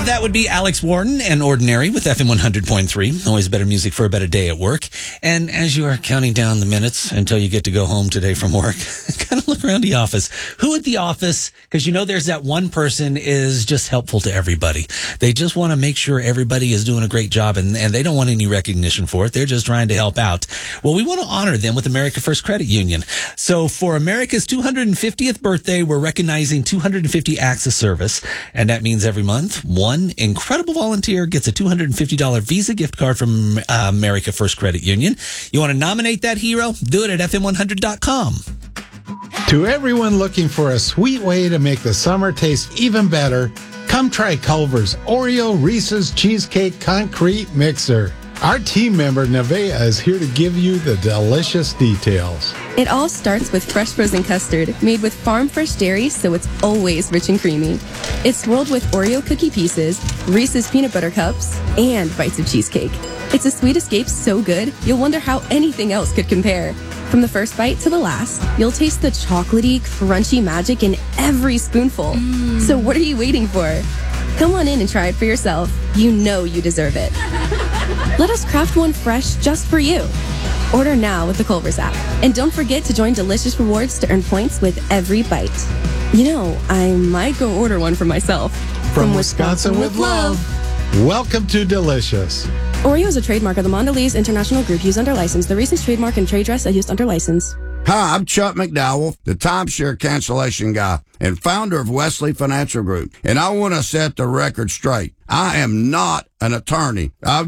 That would be Alex Warden and Ordinary with FM 100.3. Always better music for a better day at work. And as you are counting down the minutes until you get to go home today from work, kind of look around the office. Who at the office, because you know there's that one person is just helpful to everybody. They just want to make sure everybody is doing a great job, and they don't want any recognition for it. They're just trying to help out. Well, we want to honor them with America First Credit Union. So for America's 250th birthday, we're recognizing 250 acts of service. And that means every month, one incredible volunteer gets a $250 Visa gift card from America First Credit Union. You want to nominate that hero? Do it at fm100.com. To everyone looking for a sweet way to make the summer taste even better, come try Culver's Oreo Reese's Cheesecake Concrete Mixer. Our team member, Nevaeh, is here to give you the delicious details. It all starts with fresh frozen custard, made with farm-fresh dairy, so it's always rich and creamy. It's swirled with Oreo cookie pieces, Reese's peanut butter cups, and bites of cheesecake. It's a sweet escape so good, you'll wonder how anything else could compare. From the first bite to the last, you'll taste the chocolatey, crunchy magic in every spoonful. So what are you waiting for? Come on in and try it for yourself. You know you deserve it. Let us craft one fresh just for you. Order now with the Culver's app. And don't forget to join Delicious Rewards to earn points with every bite. You know, I might go order one for myself. From Wisconsin with love. Welcome to Delicious. Oreo is a trademark of the Mondelez International Group used under license. The Reese's trademark and trade dress are used under license. Hi, I'm Chuck McDowell, the timeshare cancellation guy and founder of Wesley Financial Group. And I want to set the record straight. I am not an attorney. I've